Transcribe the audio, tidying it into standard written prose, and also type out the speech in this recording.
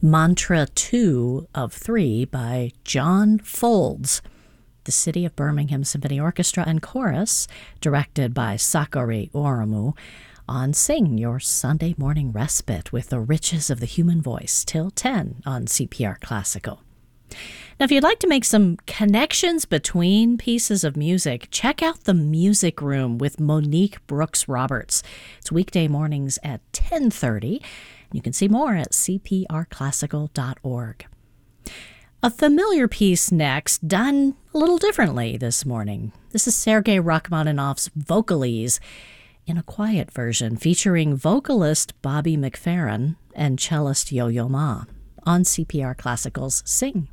Mantra 2 of 3 by John Folds. The City of Birmingham Symphony Orchestra and Chorus, directed by Sakari Oramu, on Sing, your Sunday morning respite with the riches of the human voice, till 10 on CPR Classical. Now, if you'd like to make some connections between pieces of music, check out The Music Room with Monique Brooks Roberts. It's weekday mornings at 10:30. You can see more at cprclassical.org. A familiar piece next, done a little differently this morning. This is Sergei Rachmaninoff's Vocalese in a quiet version featuring vocalist Bobby McFerrin and cellist Yo-Yo Ma on CPR Classical's Sing.